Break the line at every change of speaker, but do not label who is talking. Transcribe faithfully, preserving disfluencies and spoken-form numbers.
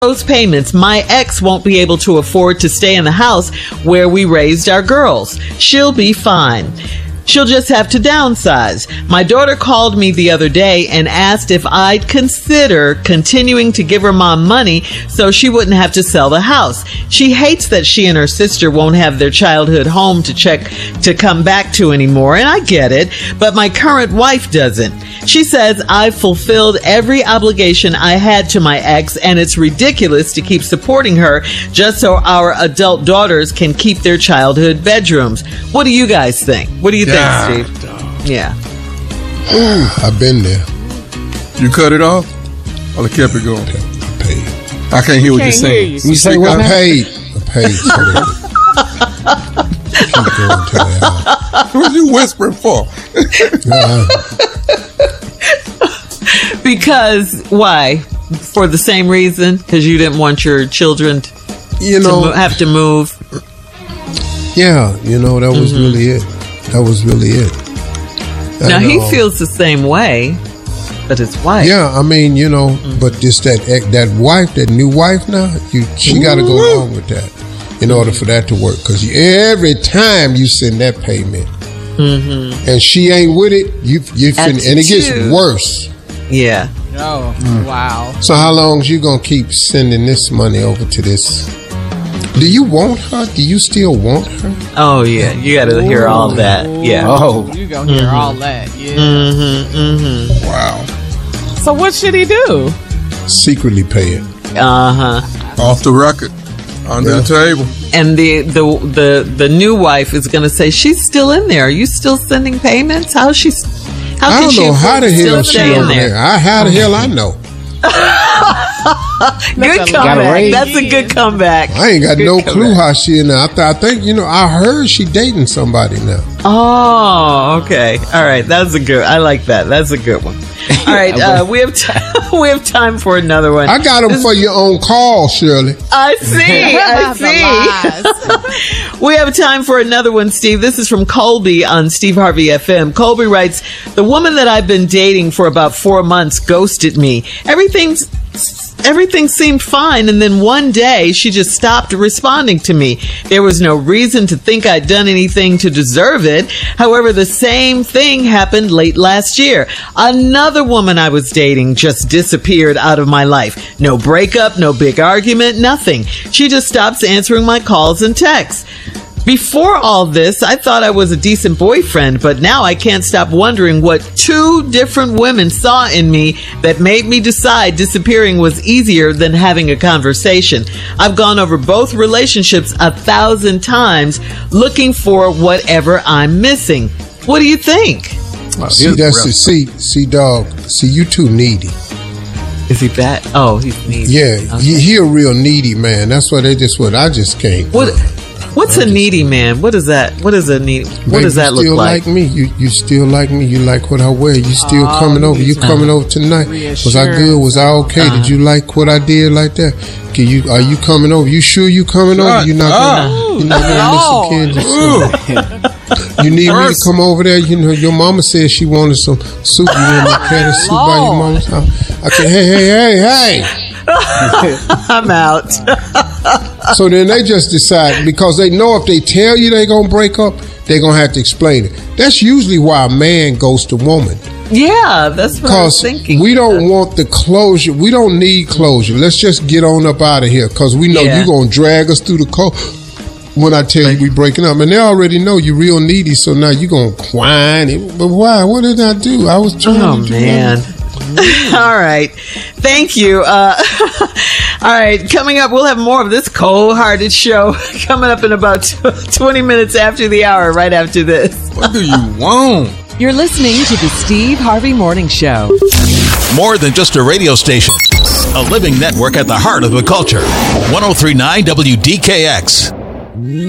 those payments, my ex won't be able to afford to stay in the house where we raised our girls. She'll be fine. She'll just have to downsize. My daughter called me the other day and asked if I'd consider continuing to give her mom money so she wouldn't have to sell the house. She hates that she and her sister won't have their childhood home to check to come back to anymore, and I get it, but my current wife doesn't. She says I've fulfilled every obligation I had to my ex, and it's ridiculous to keep supporting her just so our adult daughters can keep their childhood bedrooms. What do you guys think? What do you think?
God,
Steve?
dog.
Yeah.
Ooh, I've been there.
You cut it off? Or they kept it going?
I paid.
I can't hear what
Can't
you're saying.
hear
You say what? I paid. I paid. So that keep going to that.
What you whispering for?
Uh,
Because why? For the same reason? Because you didn't want your children t-
you
to
know,
mo- have to move?
yeah, you know, that was
Mm-hmm.
really it. That was really it.
Now,
And,
he
uh,
feels the same way, but his wife.
Yeah, I mean, you know,
Mm-hmm.
but just that that wife, that new wife now, you she got to go along with that in order for that to work. Because every time you send that payment,
Mm-hmm.
and she ain't with it, you you fin- and it gets
Attitude.
worse.
Yeah.
Oh, wow.
So how long you gonna keep sending this money over to this? Do you want her? Do you still want her?
Oh, yeah. You got to hear all that. Yeah.
Oh, you gonna hear all that? Yeah.
Mm-hmm. Mm-hmm.
Wow.
So what should he do?
Secretly pay it.
Uh-huh.
Off the record. Under
Yeah.
the table.
And the, the the the new wife is going to say, she's still in there. Are you still sending payments? How's she? How
I
can
don't
she
know how
afford
the
to
hell
still
she
stay in
over there.
there?
I, how the hell I know?
Good
a
comeback.
raise.
That's a good comeback.
I ain't got
Good
no
comeback.
clue how she in there. I, th- I think you know. I heard she dating somebody now.
Oh, okay. All right. That's a good. I like that. That's a good one. All right. Uh, we have t- we have time for another one.
I got them for your own call, Shirley.
I see. I
The
see. We have time for another one, Steve. This is from Colby on Steve Harvey F M. Colby writes, the woman that I've been dating for about four months ghosted me. Everything's Everything seemed fine, and then one day she just stopped responding to me. There was no reason to think I'd done anything to deserve it. However, the same thing happened late last year. Another woman I was dating just disappeared out of my life. No breakup, no big argument, nothing. She just stops answering my calls and texts. Before all this, I thought I was a decent boyfriend, but now I can't stop wondering what two different women saw in me that made me decide disappearing was easier than having a conversation. I've gone over both relationships a thousand times looking for whatever I'm missing. What do you think?
See, that's it. See, see, dog. See, you too needy.
Is he bad? Oh, he's needy.
Yeah,
Okay.
he, he a real needy man. That's why they just what I just can't.
What? What's a needy man? What is that? What is a needy? What
Babe,
does that
you
look
still
like?
like me? You you still like me? You like what I wear? You still
Oh,
coming over? You
he's
coming over tonight? Was I good?
reassurance.
Was I okay? Did you like what I did like that? Can you? Are you coming over? You sure you coming over?
God,
You not gonna? You not gonna miss some kids? You need me to come over there? You know, your mama said she wanted some soup. You want me to carry the soup by your mama's house? I can. Hey, hey, hey, hey.
I'm out.
So then they just decide, because they know if they tell you they're going to break up, they're going to have to explain it. That's usually why a man goes to woman.
Yeah, that's what I was
Because
thinking.
we don't want the closure. We don't need closure. Let's just get on up out of here, because we know
Yeah.
you're going to drag us through the cold when I tell you we breaking up. And they already know you're real needy, so now you're going to whine. But why? What did I do? I was trying
Oh,
to do
man.
nothing.
All right. Thank you. Uh, all right. Coming up, we'll have more of this cold-hearted show coming up in about twenty minutes after the hour, right after this.
What do you want?
You're listening to the Steve Harvey Morning Show.
More than just a radio station. A living network at the heart of the culture. ten thirty-nine W D K X.